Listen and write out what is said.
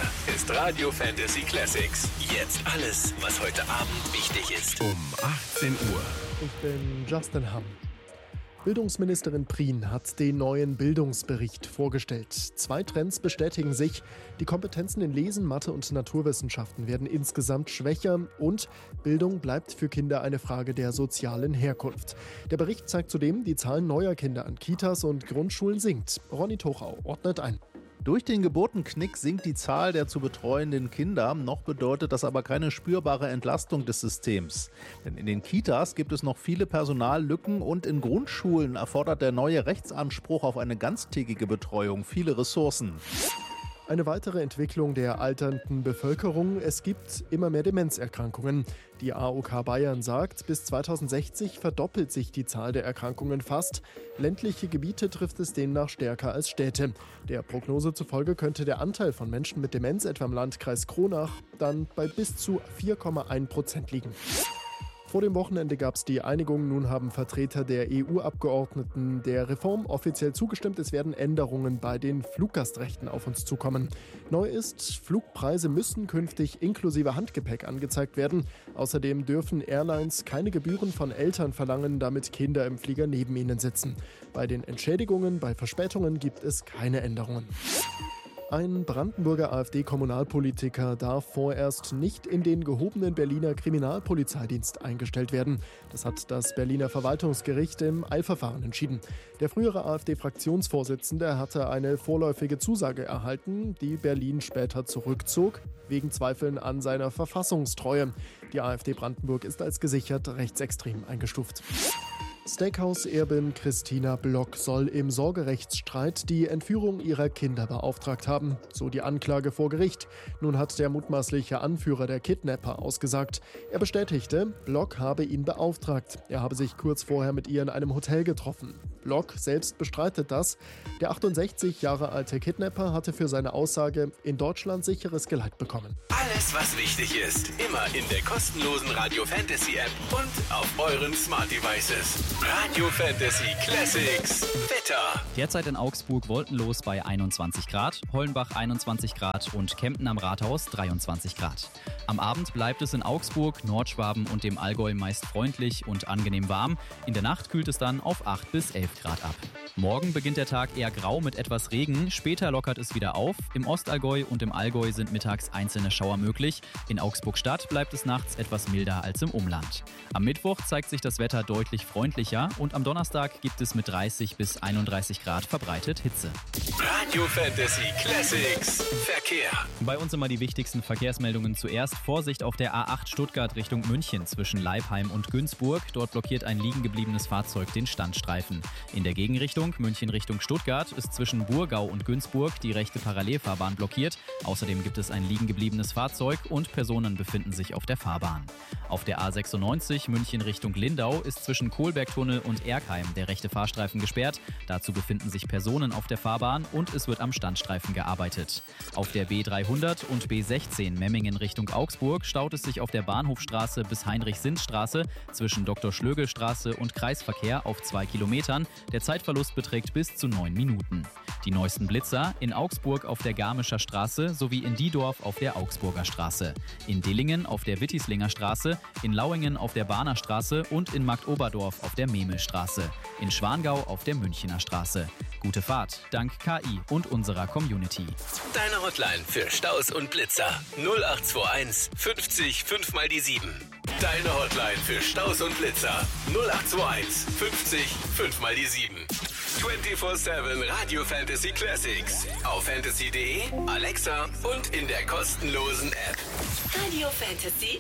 ist Radio Fantasy Classics. Jetzt alles, was heute Abend wichtig ist. Um 18 Uhr. Ich bin Justin Hamm. Bildungsministerin Prien hat den neuen Bildungsbericht vorgestellt. 2 Trends bestätigen sich. Die Kompetenzen in Lesen, Mathe und Naturwissenschaften werden insgesamt schwächer und Bildung bleibt für Kinder eine Frage der sozialen Herkunft. Der Bericht zeigt zudem, die Zahl neuer Kinder an Kitas und Grundschulen sinkt. Ronny Tochau ordnet ein. Durch den Geburtenknick sinkt die Zahl der zu betreuenden Kinder, noch bedeutet das aber keine spürbare Entlastung des Systems. Denn in den Kitas gibt es noch viele Personallücken und in Grundschulen erfordert der neue Rechtsanspruch auf eine ganztägige Betreuung viele Ressourcen. Eine weitere Entwicklung der alternden Bevölkerung: Es gibt immer mehr Demenzerkrankungen. Die AOK Bayern sagt, bis 2060 verdoppelt sich die Zahl der Erkrankungen fast. Ländliche Gebiete trifft es demnach stärker als Städte. Der Prognose zufolge könnte der Anteil von Menschen mit Demenz etwa im Landkreis Kronach dann bei bis zu 4,1% liegen. Vor dem Wochenende gab es die Einigung. Nun haben Vertreter der EU-Abgeordneten der Reform offiziell zugestimmt. Es werden Änderungen bei den Fluggastrechten auf uns zukommen. Neu ist, Flugpreise müssen künftig inklusive Handgepäck angezeigt werden. Außerdem dürfen Airlines keine Gebühren von Eltern verlangen, damit Kinder im Flieger neben ihnen sitzen. Bei den Entschädigungen bei Verspätungen gibt es keine Änderungen. Ein Brandenburger AfD-Kommunalpolitiker darf vorerst nicht in den gehobenen Berliner Kriminalpolizeidienst eingestellt werden. Das hat das Berliner Verwaltungsgericht im Eilverfahren entschieden. Der frühere AfD-Fraktionsvorsitzende hatte eine vorläufige Zusage erhalten, die Berlin später zurückzog, wegen Zweifeln an seiner Verfassungstreue. Die AfD Brandenburg ist als gesichert rechtsextrem eingestuft. Steakhouse-Erbin Christina Block soll im Sorgerechtsstreit die Entführung ihrer Kinder beauftragt haben, so die Anklage vor Gericht. Nun hat der mutmaßliche Anführer der Kidnapper ausgesagt. Er bestätigte, Block habe ihn beauftragt. Er habe sich kurz vorher mit ihr in einem Hotel getroffen. Block selbst bestreitet das. Der 68 Jahre alte Kidnapper hatte für seine Aussage in Deutschland sicheres Geleit bekommen. Alles, was wichtig ist, immer in der kostenlosen Radio Fantasy App und auf euren Smart Devices. Radio Fantasy Classics. Wetter. Derzeit in Augsburg wolkenlos bei 21 Grad, Hollenbach 21 Grad und Kempten am Rathaus 23 Grad. Am Abend bleibt es in Augsburg, Nordschwaben und dem Allgäu meist freundlich und angenehm warm. In der Nacht kühlt es dann auf 8 bis 11 Grad ab. Morgen beginnt der Tag eher grau mit etwas Regen, später lockert es wieder auf. Im Ostallgäu und im Allgäu sind mittags einzelne Schauer möglich. In Augsburg-Stadt bleibt es nachts etwas milder als im Umland. Am Mittwoch zeigt sich das Wetter deutlich freundlicher und am Donnerstag gibt es mit 30 bis 31 Grad verbreitet Hitze. Radio Fantasy Classics. Verkehr. Bei uns immer die wichtigsten Verkehrsmeldungen zuerst. Vorsicht auf der A8 Stuttgart Richtung München zwischen Leipheim und Günzburg. Dort blockiert ein liegen gebliebenes Fahrzeug den Standstreifen. In der Gegenrichtung München Richtung Stuttgart ist zwischen Burgau und Günzburg die rechte Parallelfahrbahn blockiert. Außerdem gibt es ein liegen gebliebenes Fahrzeug und Personen befinden sich auf der Fahrbahn. Auf der A96 München Richtung Lindau ist zwischen Kohlbergtunnel und Erkheim der rechte Fahrstreifen gesperrt. Dazu befinden sich Personen auf der Fahrbahn und es wird am Standstreifen gearbeitet. Auf der B300 und B16 Memmingen Richtung Augsburg staut es sich auf der Bahnhofstraße bis Heinrich-Sinz-Straße zwischen Dr.-Schlögel-Straße und Kreisverkehr auf 2 Kilometern. Der Zeitverlust beträgt bis zu 9 Minuten. Die neuesten Blitzer in Augsburg auf der Garmischer Straße sowie in Diedorf auf der Augsburger Straße. In Dillingen auf der Wittislinger Straße, in Lauingen auf der Bahner Straße und in Marktoberdorf auf der Memelstraße. In Schwangau auf der Münchener Straße. Gute Fahrt, dank KI und unserer Community. Deine Hotline für Staus und Blitzer 0821 50 5 mal die 7. Deine Hotline für Staus und Blitzer 0821 50 5 mal die 7. 24/7 Radio Fantasy Classics auf fantasy.de, Alexa und in der kostenlosen App. Radio Fantasy